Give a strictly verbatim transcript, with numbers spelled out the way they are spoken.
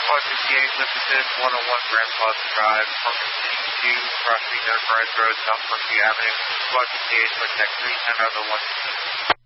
one fifty-eight, Limited, one oh one Grand Plaza Drive, Apartment two, crossing Enterprise Road, South Parkview Avenue, one fifty-eight, contact three ten out of the one.